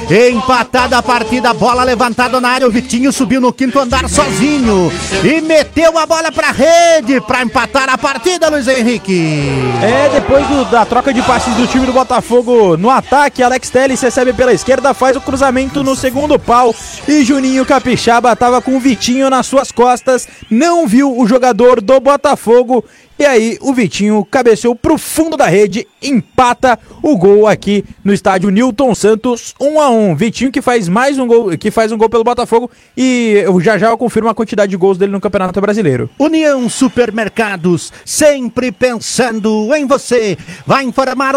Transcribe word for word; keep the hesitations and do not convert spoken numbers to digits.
Empatada a partida, bola levantada na área, o Vitinho subiu no quinto andar sozinho e meteu a bola pra rede pra empatar a partida, Luiz Henrique. É, depois do, da troca de passes do time do Botafogo no ataque, Alex Telles recebe pela esquerda, faz o cruzamento no segundo pau e Juninho Capixaba tava com o Vitinho nas suas costas, não viu o jogador do Botafogo. E aí o Vitinho cabeceou pro fundo da rede, empata o gol aqui no estádio Newton Santos, um a um. Vitinho que faz mais um gol, que faz um gol pelo Botafogo e eu já já confirmo a quantidade de gols dele no Campeonato Brasileiro. União Supermercados, sempre pensando em você. Vai informar